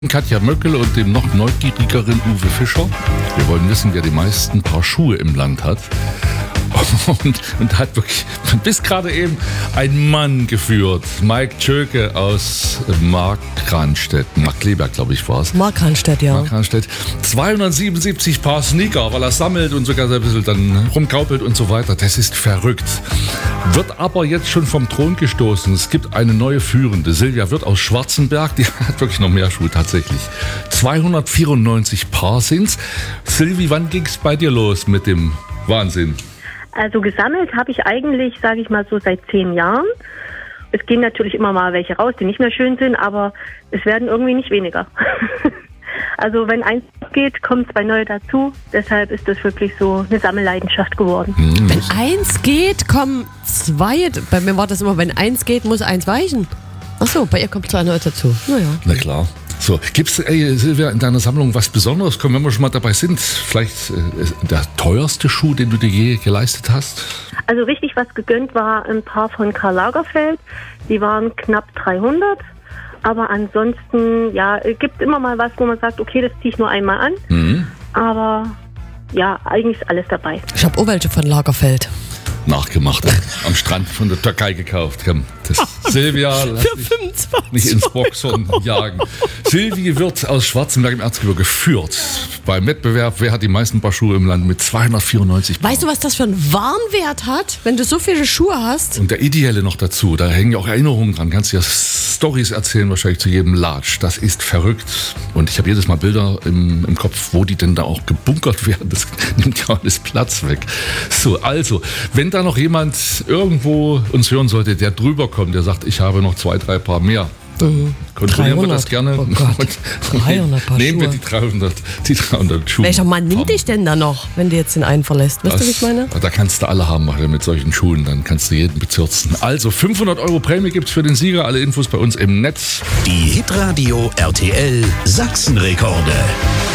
Katja Möckel und dem noch neugierigeren Uwe Fischer. Wir wollen wissen, wer die meisten Paar Schuhe im Land hat. Und hat wirklich bis gerade eben ein Mann geführt. Mike Tschöke aus Markranstädt. Markkleeberg, glaube ich, war es. Markranstädt, ja. Markranstädt. 277 Paar Sneaker, weil er sammelt und sogar ein bisschen dann rumkaupelt und so weiter. Das ist verrückt. Wird aber jetzt schon vom Thron gestoßen. Es gibt eine neue Führende. Silvia Wirth aus Schwarzenberg. Die hat wirklich noch mehr Schuhe tatsächlich. 294 Paar sind's. Silvi, wann ging's bei dir los mit dem Wahnsinn? Also gesammelt habe ich eigentlich, sage ich mal so, seit 10 Jahren. Es gehen natürlich immer mal welche raus, die nicht mehr schön sind, aber es werden irgendwie nicht weniger. Also wenn eins geht, kommen 2 neue dazu. Deshalb ist das wirklich so eine Sammelleidenschaft geworden. Wenn eins geht, kommen 2. Bei mir war das immer, wenn eins geht, muss eins weichen. Achso, bei ihr kommt 2 neue dazu. Naja. Na klar. So, gibt's, Silvia, in deiner Sammlung was Besonderes? Komm, wenn wir schon mal dabei sind, vielleicht der teuerste Schuh, den du dir je geleistet hast? Also richtig was gegönnt war ein Paar von Karl Lagerfeld. Die waren knapp 300. Aber ansonsten, ja, es gibt immer mal was, wo man sagt, okay, das ziehe ich nur einmal an. Mhm. Aber ja, eigentlich ist alles dabei. Ich habe auch welche von Lagerfeld. Nachgemacht. Am Strand von der Türkei gekauft. Komm, das Silvia, lass Für dich 25 nicht ins Boxhorn jagen. Silvi Wirth aus Schwarzenberg im Erzgebirge geführt beim Wettbewerb. Wer hat die meisten Paar Schuhe im Land mit 294 Paar? Weißt du, was das für einen Warenwert hat, wenn du so viele Schuhe hast? Und der Ideelle noch dazu. Da hängen ja auch Erinnerungen dran. Kannst du ja Storys erzählen, wahrscheinlich zu jedem Latsch. Das ist verrückt. Und ich habe jedes Mal Bilder im Kopf, wo die denn da auch gebunkert werden. Das nimmt ja alles Platz weg. So, also, wenn da noch jemand irgendwo uns hören sollte, der drüber kommt, der sagt, ich habe noch 2, 3 Paar mehr. Kontrollieren 300. Wir das gerne. Oh Gott. 300 Paar Nehmen Schuhe. wir die 300 Schuhe. Welcher Mann nimmt dich denn da noch, wenn du jetzt den einen verlässt? Weißt du, wie ich meine? Da kannst du alle haben mit solchen Schuhen. Dann kannst du jeden bezirzen. Also 500 € Prämie gibt es für den Sieger. Alle Infos bei uns im Netz. Die Hitradio RTL Sachsenrekorde.